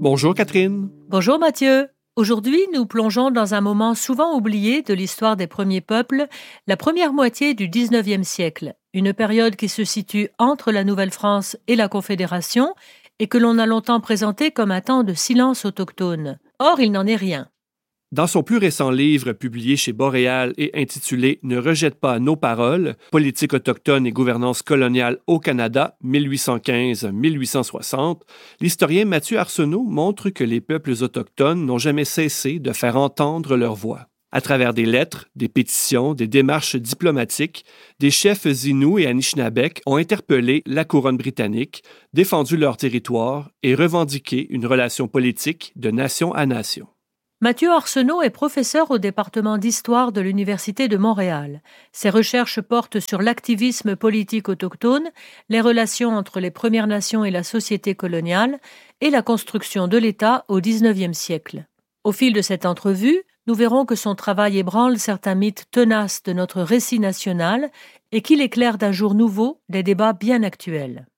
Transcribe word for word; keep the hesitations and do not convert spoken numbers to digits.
Bonjour Catherine. Bonjour Mathieu. Aujourd'hui, nous plongeons dans un moment souvent oublié de l'histoire des premiers peuples, la première moitié du dix-neuvième siècle, une période qui se situe entre la Nouvelle-France et la Confédération et que l'on a longtemps présentée comme un temps de silence autochtone. Or, il n'en est rien. Dans son plus récent livre publié chez Boréal et intitulé « Ne rejette pas nos paroles, politique autochtone et gouvernance coloniale au Canada mille huit cent quinze à mille huit cent soixante », l'historien Mathieu Arsenault montre que les peuples autochtones n'ont jamais cessé de faire entendre leur voix. À travers des lettres, des pétitions, des démarches diplomatiques, des chefs Inuits et Anishinaabeg ont interpellé la couronne britannique, défendu leur territoire et revendiqué une relation politique de nation à nation. Mathieu Arsenault est professeur au département d'histoire de l'Université de Montréal. Ses recherches portent sur l'activisme politique autochtone, les relations entre les Premières Nations et la société coloniale et la construction de l'État au dix-neuvième siècle. Au fil de cette entrevue, nous verrons que son travail ébranle certains mythes tenaces de notre récit national et qu'il éclaire d'un jour nouveau des débats bien actuels.